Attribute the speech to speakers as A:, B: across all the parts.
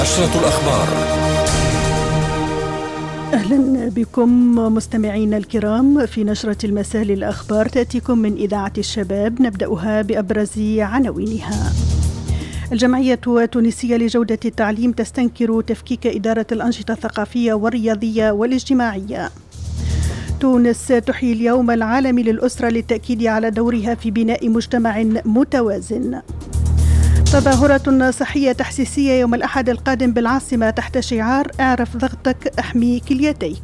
A: نشرة الأخبار.
B: أهلا بكم مستمعينا الكرام في نشرة المساء للأخبار تأتيكم من إذاعة الشباب. نبدأها بأبرز عناوينها. الجمعية التونسية لجودة التعليم تستنكر تفكيك إدارة الأنشطة الثقافية والرياضية والاجتماعية. تونس تحيي اليوم العالمي للأسرة للتأكيد على دورها في بناء مجتمع متوازن. تظاهرة صحية تحسيسية يوم الأحد القادم بالعاصمة تحت شعار اعرف ضغطك احمي كليتيك.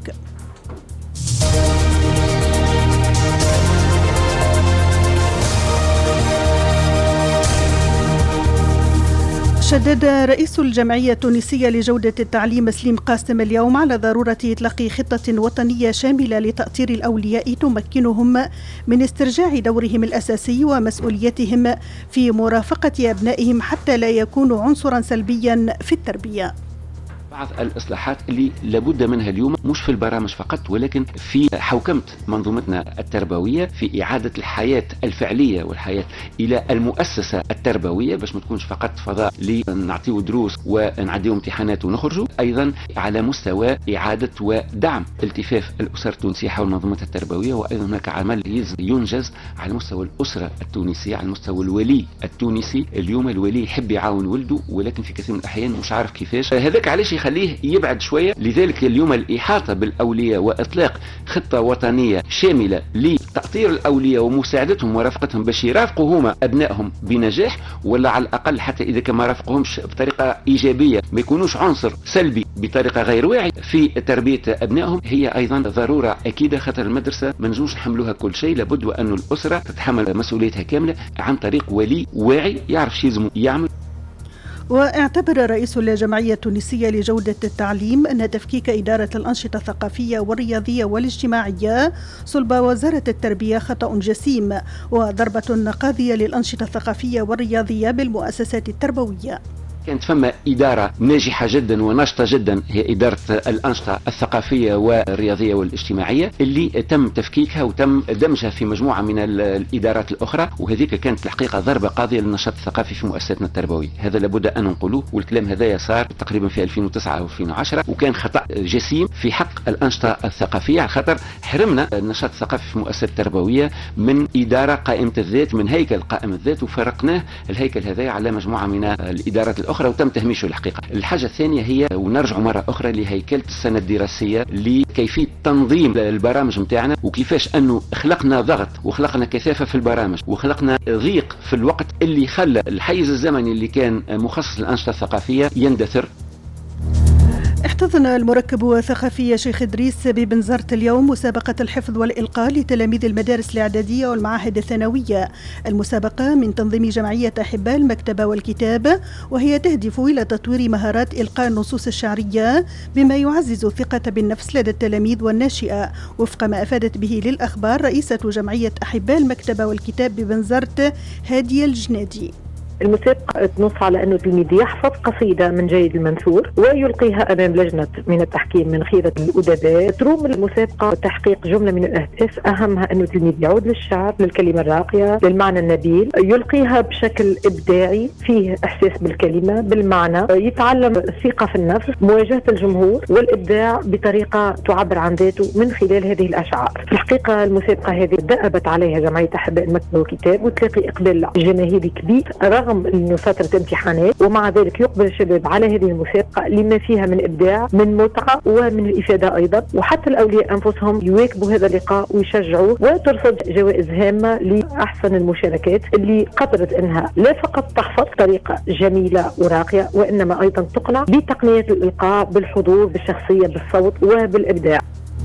B: شدد رئيس الجمعية التونسية لجودة التعليم سليم قاسم اليوم على ضرورة إطلاق خطة وطنية شاملة لتأطير الأولياء تمكنهم من استرجاع دورهم الأساسي ومسؤوليتهم في مرافقة أبنائهم حتى لا يكونوا عنصرا سلبيا في التربية.
C: بعض الإصلاحات اللي لابد منها اليوم مش في البرامج فقط، ولكن في حوكمة منظومتنا التربوية، في إعادة الحياة الفعلية والحياة إلى المؤسسة التربوية، باش ما تكونش فقط فضاء لنعطيو دروس ونعديو امتحانات ونخرجوا. أيضا على مستوى إعادة ودعم التفاف الأسر التونسية حول منظومتها التربوية. وأيضا هناك عمل ينجز على مستوى الأسرة التونسية، على مستوى الولي التونسي. اليوم الولي يحب يعاون ولده، ولكن في كثير من الأحيان مش عارف كيفاش. هذاك علاش يخليه يبعد شوية. لذلك اليوم الإحاطة بالأولياء وإطلاق خطة وطنية شاملة لتأطير الأولياء ومساعدتهم ورفقتهم باش يرافقوا هما أبنائهم بنجاح، ولا على الأقل حتى إذا كان ما رافقهمش بطريقة إيجابية ما يكونوش عنصر سلبي بطريقة غير واعي في تربية أبنائهم، هي أيضا ضرورة أكيدة. خاطر المدرسة ما نجوش نحملوها كل شيء، لابد وأن الأسرة تتحمل مسؤوليتها كاملة عن طريق ولي واعي يعرف شو يلزم يعمل.
B: واعتبر رئيس الجمعية التونسية لجودة التعليم أن تفكيك إدارة الأنشطة الثقافية والرياضية والاجتماعية صلب وزارة التربية خطأ جسيم وضربة قاضية للأنشطة الثقافية والرياضية بالمؤسسات التربوية.
C: كانت فما إدارة ناجحة جدا ونشطة جدا، هي إدارة الأنشطة الثقافية والرياضية والاجتماعية، اللي تم تفكيكها وتم دمجها في مجموعة من الإدارات الأخرى، وهذيك كانت الحقيقة ضربة قاضية للنشاط الثقافي في مؤسساتنا التربوية. هذا لابد أن نقولوه، والكلام هذا صار تقريبا في 2009 أو 2010، وكان خطأ جسيم في حق الأنشطة الثقافية، على خاطر حرمنا النشاط الثقافي في المؤسسات التربوية من إدارة قائمة الذات، من هيكل قائم الذات، وفرقناه الهيكل هذا على مجموعة من الإدارات الأخرى وتم تهميشه الحقيقة. الحاجة الثانية هي، ونرجع مرة أخرى لهيكلة السنة الدراسية، لكيفية تنظيم البرامج متاعنا، وكيفاش أنه خلقنا ضغط وخلقنا كثافة في البرامج وخلقنا ضيق في الوقت اللي خلى الحيز الزمني اللي كان مخصص للأنشطة الثقافية يندثر.
B: احتضن المركب الثقافي شيخ إدريس ببنزرت اليوم مسابقة الحفظ والإلقاء لتلاميذ المدارس الإعدادية والمعاهد الثانوية. المسابقة من تنظيم جمعية أحباء المكتبة والكتاب، وهي تهدف إلى تطوير مهارات إلقاء النصوص الشعرية بما يعزز الثقة بالنفس لدى التلاميذ والناشئة، وفق ما أفادت به للأخبار رئيسة جمعية أحباء المكتبة والكتاب ببنزرت هادية الجنادي.
D: المسابقة تنص على أنه التلميذ يحفظ قصيدة من جيد المنثور ويلقيها أمام لجنة من التحكيم من خيرة الأدباء. تروم المسابقة تحقيق جملة من الأهداف، أهمها أنه التلميذ يعود للشعر، للكلمة الراقية، للمعنى النبيل، يلقيها بشكل إبداعي فيه إحساس بالكلمة بالمعنى، يتعلم الثقة في النفس، مواجهة الجمهور، والإبداع بطريقة تعبر عن ذاته من خلال هذه الأشعار. في الحقيقة المسابقة هذه دأبت عليها جمعية أحباء المكتبة والكتاب، وتلاقي إقبال جماهيري كبير رغم انه فتره امتحانات، ومع ذلك يقبل الشباب على هذه المسابقه لما فيها من ابداع، من متعه، ومن الافاده ايضا. وحتى الاولياء انفسهم يواكبوا هذا اللقاء ويشجعوا، وترصد جوائز هامه لاحسن المشاركات اللي قدرت انها لا فقط تحفظ بطريقه جميله وراقيه، وانما ايضا تقنع بتقنيات الالقاء، بالحضور، بالشخصيه، بالصوت وبالابداع.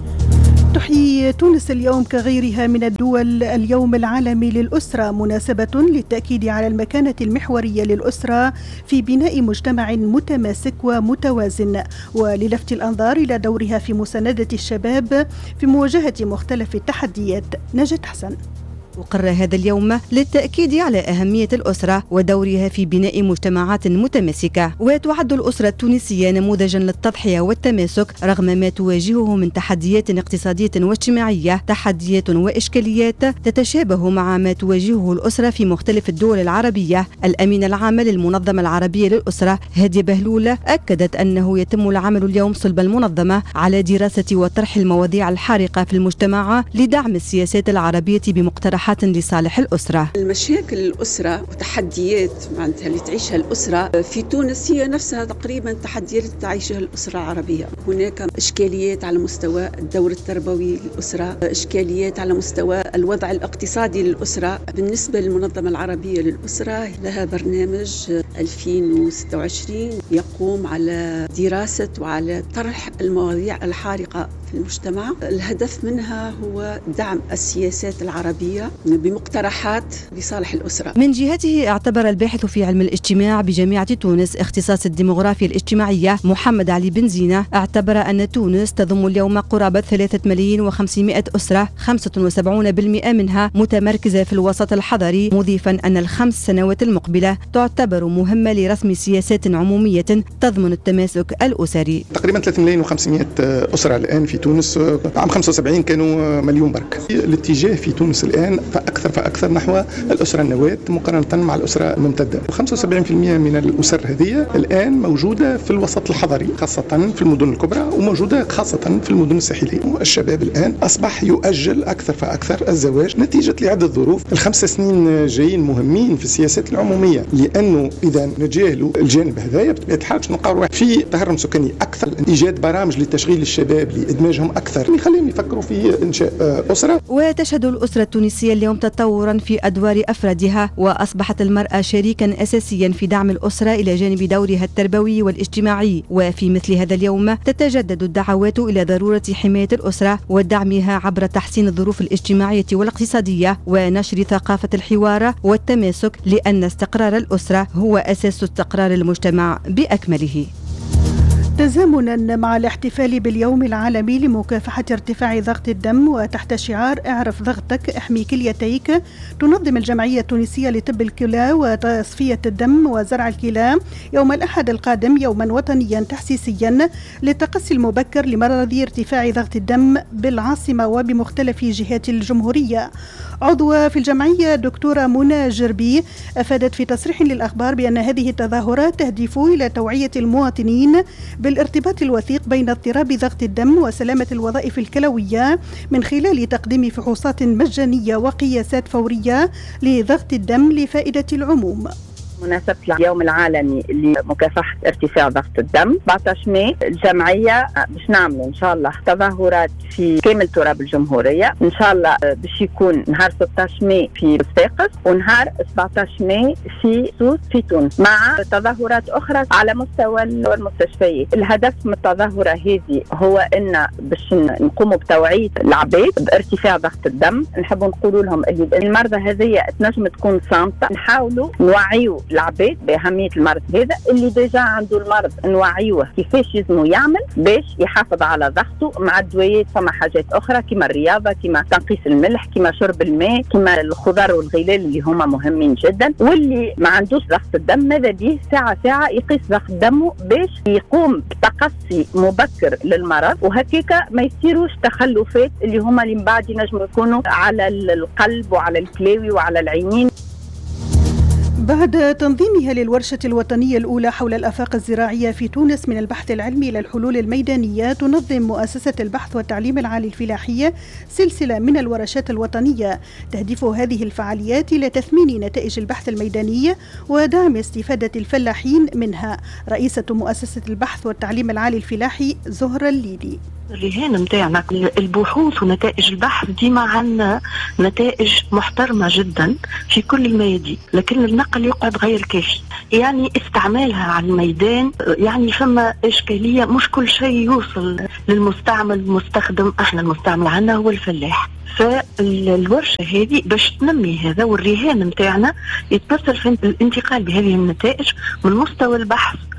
B: تحيي تونس اليوم كغيرها من الدول اليوم العالمي للأسرة، مناسبة للتأكيد على المكانة المحورية للأسرة في بناء مجتمع متماسك ومتوازن، وللفت الأنظار إلى دورها في مساندة الشباب في مواجهة مختلف التحديات. نجد حسن.
A: وقر هذا اليوم للتأكيد على أهمية الأسرة ودورها في بناء مجتمعات متماسكة. وتعد الأسرة التونسية نموذجا للتضحية والتماسك رغم ما تواجهه من تحديات اقتصادية واجتماعية، تحديات وإشكاليات تتشابه مع ما تواجهه الأسرة في مختلف الدول العربية. الأمين العام للمنظمة العربية للأسرة هادية بهلول أكدت أنه يتم العمل اليوم صلب المنظمة على دراسة وطرح المواضيع الحارقة في المجتمع لدعم السياسات العربية بمقترحات لصالح الأسرة.
E: المشاكل الأسرة وتحديات معناتها اللي تعيشها الأسرة في تونس هي نفسها تقريبا تحديات تعيشها الأسرة العربية. هناك إشكاليات على مستوى الدور التربوي للأسرة، إشكاليات على مستوى الوضع الاقتصادي للأسرة. بالنسبة للمنظمة العربية للأسرة لها برنامج 2026 يقوم على دراسة وعلى طرح المواضيع الحارقة في المجتمع. الهدف منها هو دعم السياسات العربية بمقترحات لصالح الأسرة.
A: من جهته اعتبر الباحث في علم الاجتماع بجامعة تونس اختصاص الديموغرافيا الاجتماعية محمد علي بن زينة اعتبر أن تونس تضم اليوم قرابة 3,500,000 أسرة، 75% منها متمركزة في الوسط الحضري، مضيفا أن الخمس سنوات المقبلة تعتبر مهمة لرسم سياسات عمومية تضمن التماسك الأسري.
F: تقريبا 3,500,000 أسرة الآن في تونس. عام 75 كانوا مليون برك. الاتجاه في تونس الآن فأكثر نحو الأسرة النواة مقارنة مع الأسرة الممتدة. 75% من الأسر هذه الآن موجودة في الوسط الحضري، خاصة في المدن الكبرى، وموجودة خاصة في المدن الساحلية. الشباب الآن أصبح يؤجل أكثر فأكثر الزواج نتيجة لعدة ظروف. ال5 سنين جايين مهمين في السياسات العمومية، لأنه إذا نجاهلوا الجانب هذايا بطبيعة الحال نلقاو في تهرم سكاني أكثر، إيجاد برامج لتشغيل الشباب لإدماجهم أكثر يخليهم يفكروا في إنشاء أسرة.
A: وتشهد الأسرة التونسية اليوم تطورا في أدوار أفرادها، وأصبحت المرأة شريكا أساسيا في دعم الأسرة إلى جانب دورها التربوي والاجتماعي. وفي مثل هذا اليوم تتجدد الدعوات إلى ضرورة حماية الأسرة ودعمها عبر تحسين الظروف الاجتماعية والاقتصادية ونشر ثقافة الحوار والتماسك، لأن استقرار الأسرة هو أساس استقرار المجتمع بأكمله.
B: تزامنا مع الاحتفال باليوم العالمي لمكافحة ارتفاع ضغط الدم وتحت شعار اعرف ضغطك احمي كليتيك، تنظم الجمعية التونسية لطب الكلى وتصفية الدم وزرع الكلى يوم الأحد القادم يوما وطنيا تحسيسيا للتقصي المبكر لمرض ارتفاع ضغط الدم بالعاصمة وبمختلف جهات الجمهورية. عضوة في الجمعية دكتورة منى جربي أفادت في تصريح للأخبار بأن هذه التظاهرات تهدف إلى توعية المواطنين بالارتباط الوثيق بين اضطراب ضغط الدم وسلامة الوظائف الكلوية من خلال تقديم فحوصات مجانية وقياسات فورية لضغط الدم لفائدة العموم.
G: مناسبة اليوم العالمي لمكافحة ارتفاع ضغط الدم 14 ماي الجمعية باش نعمل إن شاء الله تظاهرات في كامل تراب الجمهورية. إن شاء الله باش يكون نهار 16 ماي في صفاقس ونهار 17 ماي في سوس في تونس، مع تظاهرات أخرى على مستوى المستشفيات. الهدف من التظاهرة هذه هو إن باش نقوموا بتوعية العباد بارتفاع ضغط الدم. نحب نقول لهم اللي المرضى هذه تنجم تكون صامتة، نحاولوا نوعيوا العباد بأهمية المرض هذا. اللي ديجا عنده المرض نوعيوه كيفاش يزمو يعمل باش يحافظ على ضغطه مع الدويات. فما حاجات أخرى كما الرياضة، كما تنقيس الملح، كما شرب الماء، كما الخضار والغلال اللي هما مهمين جدا. واللي ما عندوش ضغط الدم ماذا بيه ساعة يقيس ضغط دمه باش يقوم بتقصي مبكر للمرض، وهكذا ما يصيروش تخلفات اللي هما اللي من بعد ينجموا يكونوا على القلب وعلى الكلاوي وعلى العينين.
B: بعد تنظيمها للورشة الوطنية الأولى حول الآفاق الزراعية في تونس من البحث العلمي إلى الحلول الميدانية، تنظم مؤسسة البحث والتعليم العالي الفلاحية سلسلة من الورشات الوطنية تهدف هذه الفعاليات إلى تثمين نتائج البحث الميداني ودعم استفادة الفلاحين منها. رئيسة مؤسسة البحث والتعليم العالي الفلاحي زهرة الليلي:
H: الرهان متاعنا البحوث ونتائج البحث ديما عنا نتائج محترمة جدا في كل الميادين، لكن النقل يقعد غير كافي. يعني استعمالها على الميدان يعني فما إشكالية، مش كل شيء يوصل للمستعمل المستخدم. احنا المستعمل عنا هو الفلاح. فالورشة هذه باش تنمي هذا، والرهان متاعنا يتمثل في الانتقال بهذه النتائج من مستوى البحث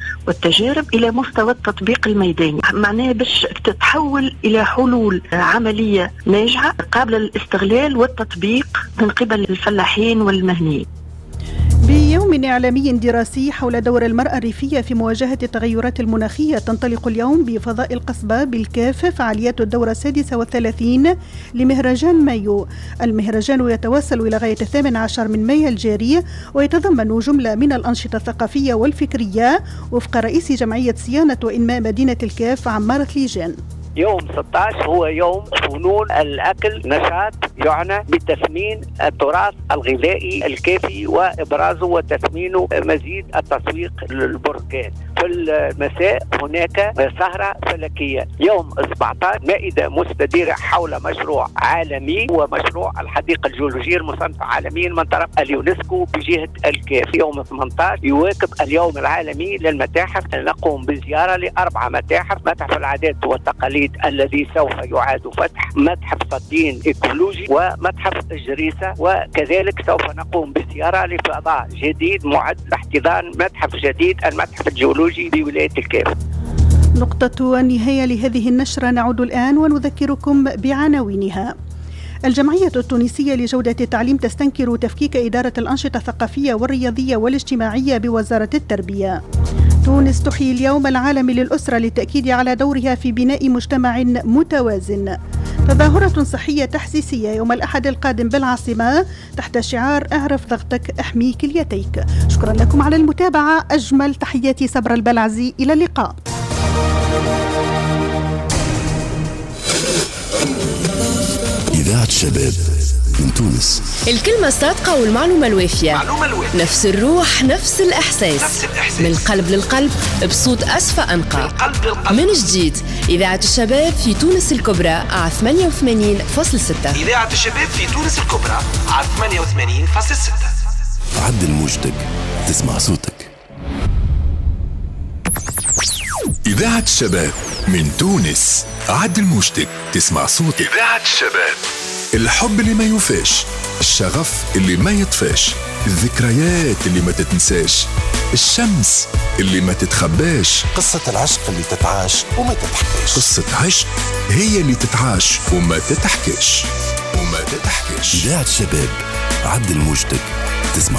H: والتجارب إلى مستوى التطبيق الميداني، معناه باش تتحول إلى حلول عملية ناجعة قابلة للاستغلال والتطبيق من قبل الفلاحين والمهنيين.
B: بيوم إعلامي دراسي حول دور المرأة الريفية في مواجهة التغيرات المناخية، تنطلق اليوم بفضاء القصبة بالكاف فعاليات الدورة 36 لمهرجان مايو. المهرجان يتواصل إلى غاية 18 من مايو الجاري، ويتضمن جملة من الأنشطة الثقافية والفكرية وفق رئيس جمعية صيانة وإنماء مدينة الكاف عمارة ليجان.
I: يوم 16 هو يوم فنون الأكل، نشاط يعنى بتثمين التراث الغذائي الكافي وإبرازه وتثمينه، مزيد التسويق للبركان. في المساء هناك سهرة فلكية. يوم 17 مائدة مستديرة حول مشروع عالمي ومشروع الحديقة الجيولوجية المصنفة عالميا من طرف اليونسكو بجهة الكاف. يوم 18 يواكب اليوم العالمي للمتاحف، نقوم بزيارة ل4 متاحف: متحف العادات والتقاليد الذي سوف يعاد فتح، متحف صدين إيكولوجي، ومتحف الجريسة، وكذلك سوف نقوم بزيارة لفضاء جديد معد لاحتضان متحف جديد، المتحف الجيولوجي بولاية الكاف.
B: نقطة نهاية لهذه النشرة. نعود الآن ونذكركم بعناوينها. الجمعية التونسية لجودة التعليم تستنكر تفكيك إدارة الأنشطة الثقافية والرياضية والاجتماعية بوزارة التربية. تونس تحيي اليوم العالمي للأسرة للتأكيد على دورها في بناء مجتمع متوازن. تظاهرة صحية تحسيسية يوم الأحد القادم بالعاصمة تحت شعار اعرف ضغطك احمي كليتيك. شكرا لكم على المتابعة. أجمل تحياتي صبر البلعزي، إلى اللقاء.
J: إذاعة الشباب من تونس.
K: الكلمة الصادقة والمعلومة الوافية. نفس الروح، نفس الإحساس. من القلب للقلب، بصوت أصفى أنقى. من جديد إذاعة الشباب في تونس الكبرى على 88.6.
L: إذاعة الشباب في تونس الكبرى على 88.6.
J: عدل موجتك، تسمع صوتك.
M: إذاعة الشباب من تونس، عدل موجتك، تسمع صوتك.
L: إذاعة الشباب.
M: الحب اللي ما يوفاش، الشغف اللي ما يطفاش، الذكريات اللي ما تتنساش، الشمس اللي ما تتخباش،
J: قصة العشق اللي تتعاش وما تتحكاش.
M: قصة عشق هي اللي تتعاش وما تتحكاش.
J: إذاعة الشباب، عدل موجتك، تسمع